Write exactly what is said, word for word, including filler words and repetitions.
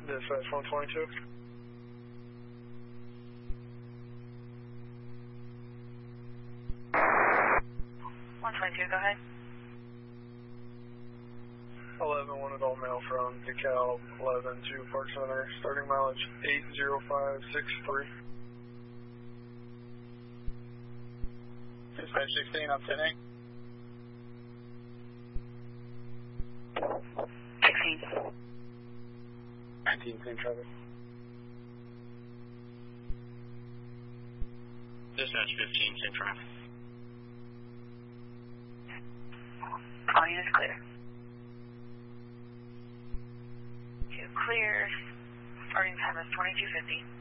Dispatch one twenty-two. one twenty-two, go ahead. eleven, one adult male from DeKalb, eleven to Park Center, starting mileage eight zero five six three. Dispatch sixteen, I'm ten eight. sixteen. nineteen, same traffic. Dispatch fifteen, same traffic. All units clear. Two clear. Starting time is twenty-two fifty.